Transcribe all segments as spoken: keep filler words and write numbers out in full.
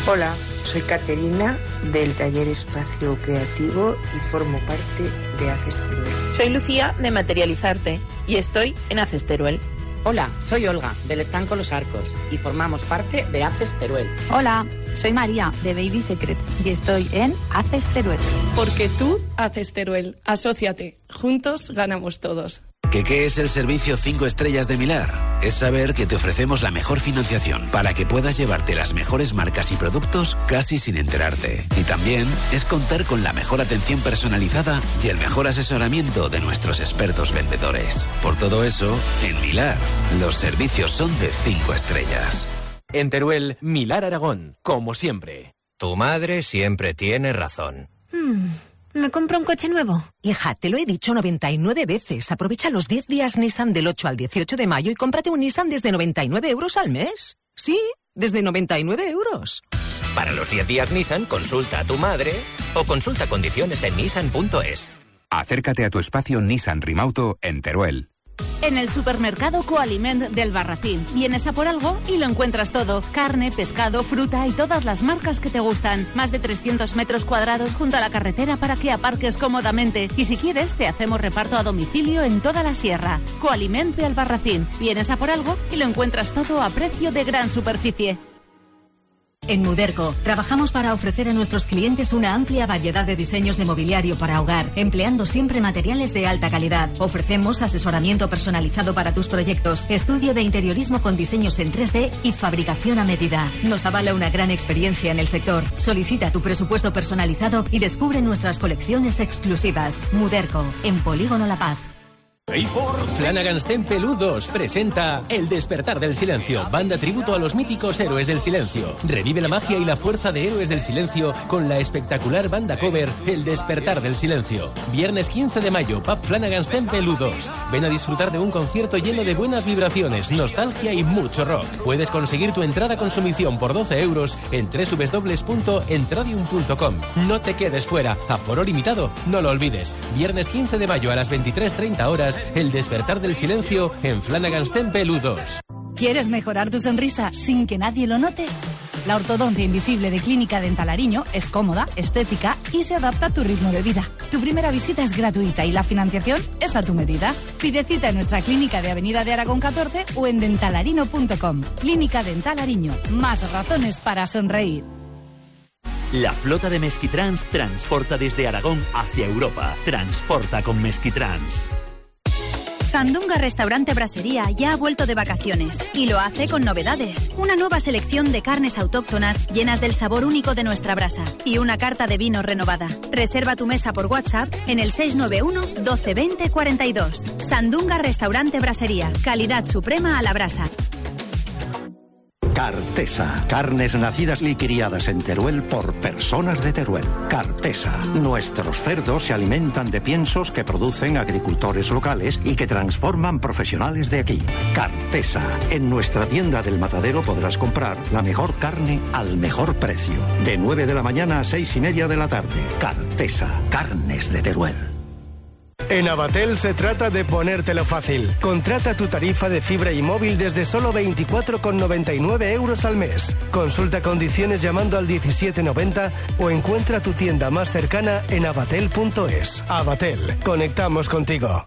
Hola, soy Caterina del Taller Espacio Creativo y formo parte de Haces Teruel. Soy Lucía de Materializarte y estoy en Haces Teruel. Hola, soy Olga del Estanco Los Arcos y formamos parte de Haces Teruel. Hola, soy María de Baby Secrets y estoy en Haces Teruel. Porque tú haces Teruel. Asóciate. Juntos ganamos todos. ¿Qué, qué es el servicio cinco estrellas de Milar? Es saber que te ofrecemos la mejor financiación para que puedas llevarte las mejores marcas y productos casi sin enterarte. Y también es contar con la mejor atención personalizada y el mejor asesoramiento de nuestros expertos vendedores. Por todo eso, en Milar, los servicios son de cinco estrellas. En Teruel, Milar Aragón, como siempre. Tu madre siempre tiene razón. Hmm. ¿Me compro un coche nuevo? Hija, te lo he dicho noventa y nueve veces. Aprovecha los diez días Nissan del ocho al dieciocho de mayo y cómprate un Nissan desde noventa y nueve euros al mes. Sí, desde noventa y nueve euros. Para los diez días Nissan, consulta a tu madre o consulta condiciones en nissan punto es. Acércate a tu espacio Nissan Rimauto en Teruel. En el supermercado Coaliment del Barracín. Vienes a por algo y lo encuentras todo. Carne, pescado, fruta y todas las marcas que te gustan. Más de trescientos metros cuadrados junto a la carretera para que aparques cómodamente. Y si quieres, te hacemos reparto a domicilio en toda la sierra. Coaliment del Barracín. Vienes a por algo y lo encuentras todo a precio de gran superficie. En Muderco, trabajamos para ofrecer a nuestros clientes una amplia variedad de diseños de mobiliario para hogar, empleando siempre materiales de alta calidad. Ofrecemos asesoramiento personalizado para tus proyectos, estudio de interiorismo con diseños en tres D y fabricación a medida. Nos avala una gran experiencia en el sector. Solicita tu presupuesto personalizado y descubre nuestras colecciones exclusivas. Muderco, en Polígono La Paz. Flanagan's Temple U dos presenta El Despertar del Silencio, banda tributo a los míticos Héroes del Silencio. Revive la magia y la fuerza de Héroes del Silencio con la espectacular banda cover El Despertar del Silencio. Viernes quince de mayo, Pub Flanagan's Temple U dos. Ven a disfrutar de un concierto lleno de buenas vibraciones, nostalgia y mucho rock. Puedes conseguir tu entrada con sumisión por doce euros en doble u doble u doble u punto entradium punto com. No te quedes fuera, aforo limitado, no lo olvides. Viernes quince de mayo a las veintitrés treinta horas, El Despertar del Silencio en Flanagan's Temple U dos. ¿Quieres mejorar tu sonrisa sin que nadie lo note? La ortodoncia invisible de Clínica Dental Ariño es cómoda, estética y se adapta a tu ritmo de vida. Tu primera visita es gratuita y la financiación es a tu medida. Pide cita en nuestra clínica de Avenida de Aragón catorce o en dentalarino punto com. Clínica Dental Ariño. Más razones para sonreír. La flota de Mesquitrans transporta desde Aragón hacia Europa. Transporta con Mesquitrans. Sandunga Restaurante Brasería ya ha vuelto de vacaciones y lo hace con novedades. Una nueva selección de carnes autóctonas llenas del sabor único de nuestra brasa y una carta de vino renovada. Reserva tu mesa por WhatsApp en el seis nueve uno, doce, veinte, cuarenta y dos. Sandunga Restaurante Brasería. Calidad suprema a la brasa. Cartesa, carnes nacidas y criadas en Teruel por personas de Teruel. Cartesa, nuestros cerdos se alimentan de piensos que producen agricultores locales y que transforman profesionales de aquí. Cartesa, en nuestra tienda del Matadero podrás comprar la mejor carne al mejor precio. De nueve de la mañana a seis y media de la tarde. Cartesa, carnes de Teruel. En Avatel se trata de ponértelo fácil. Contrata tu tarifa de fibra y móvil desde solo veinticuatro con noventa y nueve euros al mes. Consulta condiciones llamando al diecisiete noventa o encuentra tu tienda más cercana en avatel punto es. Avatel, conectamos contigo.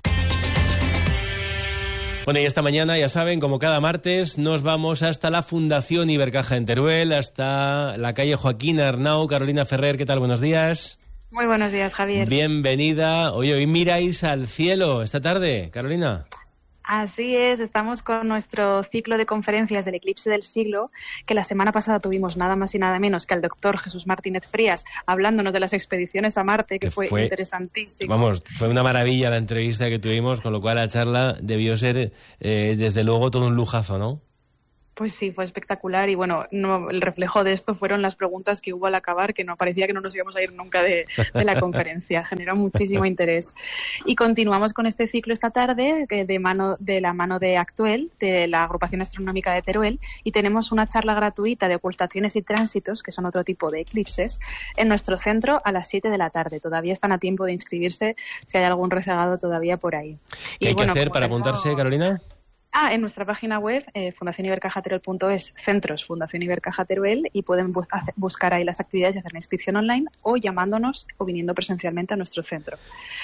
Bueno, y esta mañana, ya saben, como cada martes, nos vamos hasta la Fundación Ibercaja en Teruel, hasta la calle Joaquín Arnau. Carolina Ferrer, ¿qué tal? Buenos días. Muy buenos días, Javier. Bienvenida. Oye, hoy miráis al cielo esta tarde, Carolina. Así es, estamos con nuestro ciclo de conferencias del eclipse del siglo, que la semana pasada tuvimos nada más y nada menos que al doctor Jesús Martínez Frías hablándonos de las expediciones a Marte, que, que fue, fue interesantísimo. Vamos, fue una maravilla la entrevista que tuvimos, con lo cual la charla debió ser, eh, desde luego, todo un lujazo, ¿no? Pues sí, fue espectacular y bueno, no, el reflejo de esto fueron las preguntas que hubo al acabar, que no parecía que no nos íbamos a ir nunca de, de la conferencia, generó muchísimo interés. Y continuamos con este ciclo esta tarde que de mano de la mano de Actuel, de la Agrupación Astronómica de Teruel, y tenemos una charla gratuita de ocultaciones y tránsitos, que son otro tipo de eclipses, en nuestro centro a las siete de la tarde. Todavía están a tiempo de inscribirse si hay algún rezagado todavía por ahí. ¿Qué y hay bueno, que hacer para tenemos... apuntarse, Carolina? Ah, en nuestra página web, eh, fundación ibercaja teruel punto es, centros Fundación Ibercaja Teruel, y pueden bu- hacer, buscar ahí las actividades y hacer la inscripción online o llamándonos o viniendo presencialmente a nuestro centro.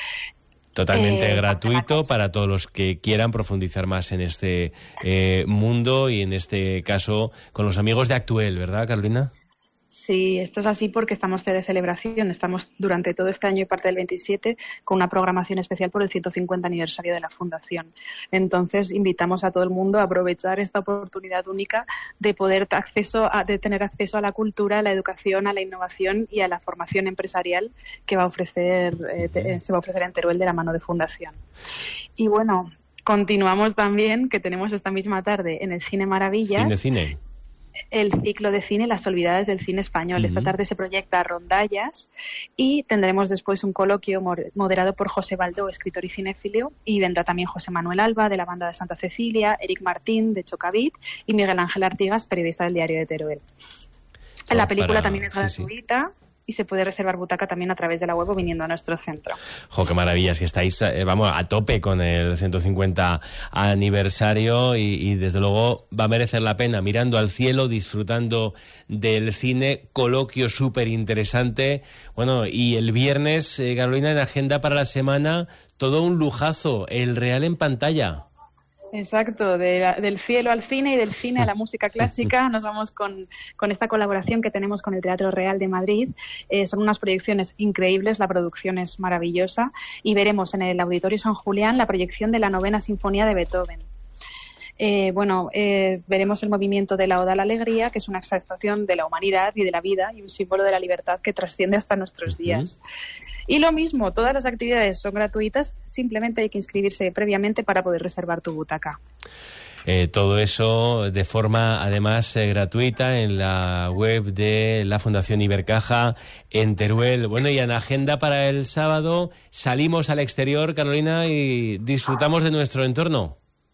Totalmente Eh, gratuito para todos los que quieran profundizar más en este eh, mundo y en este caso con los amigos de Actuel, ¿verdad, Carolina? Sí, esto es así porque estamos de celebración. Estamos durante todo este año y parte del veintisiete con una programación especial por el ciento cincuenta aniversario de la Fundación. Entonces, invitamos a todo el mundo a aprovechar esta oportunidad única de poder acceso a, de tener acceso a la cultura, a la educación, a la innovación y a la formación empresarial que va a ofrecer, eh, te, se va a ofrecer en Teruel de la mano de Fundación. Y bueno, continuamos también, que tenemos esta misma tarde en el Cine Maravillas. Fin de cine. El ciclo de cine Las Olvidadas del Cine Español. Uh-huh. Esta tarde se proyecta Rondallas y tendremos después un coloquio moderado por José Baldó, escritor y cinéfilo, y vendrá también José Manuel Alba, de la Banda de Santa Cecilia, Eric Martín, de Chocavit, y Miguel Ángel Artigas, periodista del Diario de Teruel. Oh, la película para... también es gratuita. Sí, sí. Y se puede reservar butaca también a través de la web o viniendo a nuestro centro. ¡Jo, qué maravillas! Que estáis, eh, vamos, a tope con el ciento cincuenta aniversario y, y desde luego va a merecer la pena, mirando al cielo, disfrutando del cine, coloquio súper interesante. Bueno, y el viernes, eh, Carolina, en agenda para la semana, todo un lujazo, El Real en pantalla. Exacto, de la, del cielo al cine y del cine a la música clásica. Nos vamos con, con esta colaboración que tenemos con el Teatro Real de Madrid. Eh, son unas proyecciones increíbles, la producción es maravillosa y veremos en el Auditorio San Julián la proyección de la Novena Sinfonía de Beethoven. Eh, bueno, eh, veremos el movimiento de la Oda a la Alegría, que es una exaltación de la humanidad y de la vida y un símbolo de la libertad que trasciende hasta nuestros uh-huh. días. Y lo mismo, todas las actividades son gratuitas, simplemente hay que inscribirse previamente para poder reservar tu butaca. Eh, todo eso de forma, además, eh, gratuita en la web de la Fundación Ibercaja en Teruel. Bueno, y en agenda para el sábado salimos al exterior, Carolina, y disfrutamos de nuestro entorno.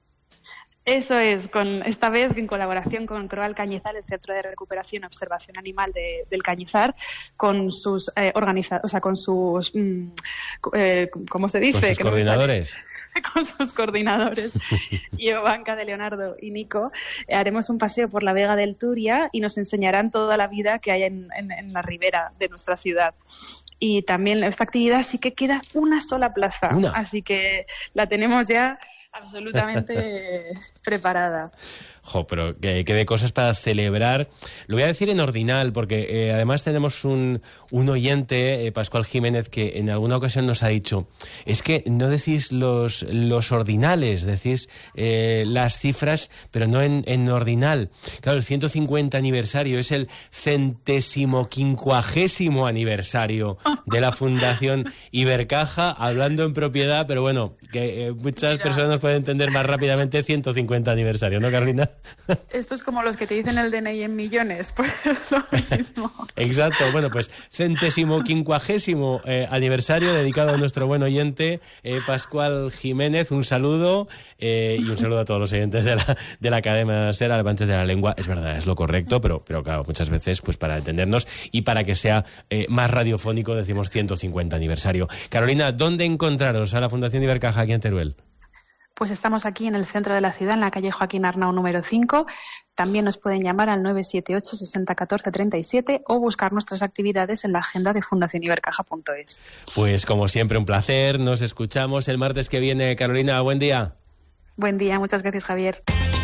Eso es, con esta vez en colaboración con Croal Cañizar, el Centro de Recuperación y Observación Animal de, del Cañizar, con sus eh, organiza, o sea, con sus mm, eh, ¿cómo se dice? Con sus que coordinadores. No con sus coordinadores, Iovanka, de Leonardo y Nico, eh, haremos un paseo por la Vega del Turia y nos enseñarán toda la vida que hay en, en, en la ribera de nuestra ciudad. Y también esta actividad sí que queda una sola plaza, ¿Una? Así que la tenemos ya absolutamente preparada. Jo, pero que, que de cosas para celebrar. Lo voy a decir en ordinal, porque eh, además tenemos un, un oyente, eh, Pascual Jiménez, que en alguna ocasión nos ha dicho, es que no decís los, los ordinales, decís eh, las cifras, pero no en, en ordinal. Claro, el ciento cincuenta aniversario es el centésimo quincuagésimo aniversario de la Fundación Ibercaja, hablando en propiedad, pero bueno, que eh, muchas Mira. personas pueden entender más rápidamente ciento cincuenta aniversario, ¿no, Carolina? Esto es como los que te dicen el D N I en millones, pues es lo mismo. Exacto, bueno, pues centésimo quincuagésimo eh, aniversario dedicado a nuestro buen oyente eh, Pascual Jiménez, un saludo eh, y un saludo a todos los oyentes de la, de la Academia SER, Amantes de la Lengua. Es verdad, es lo correcto, pero, pero claro, muchas veces pues para entendernos y para que sea eh, más radiofónico decimos ciento cincuenta aniversario. Carolina, ¿dónde encontraros a la Fundación Ibercaja aquí en Teruel? Pues estamos aquí en el centro de la ciudad, en la calle Joaquín Arnau número cinco. También nos pueden llamar al nueve siete ocho, seis cero uno cuatro, tres siete o buscar nuestras actividades en la agenda de fundación ibercaja punto es. Pues como siempre, un placer. Nos escuchamos el martes que viene. Carolina, buen día. Buen día, muchas gracias, Javier.